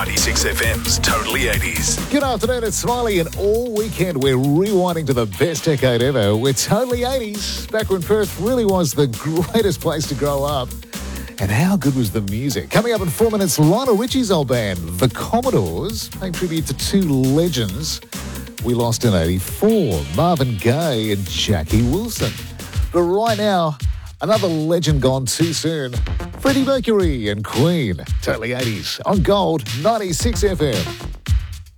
96 FM's Totally 80s. Good afternoon, it's Smiley, and all weekend we're rewinding to the best decade ever. We're Totally 80s, back when Perth really was the greatest place to grow up. And how good was the music? Coming up in 4 minutes, Lionel Richie's old band, The Commodores, paying tribute to two legends we lost in 84, Marvin Gaye and Jackie Wilson. But right now, another legend gone too soon, Freddie Mercury and Queen. Totally 80s on Gold 96 FM.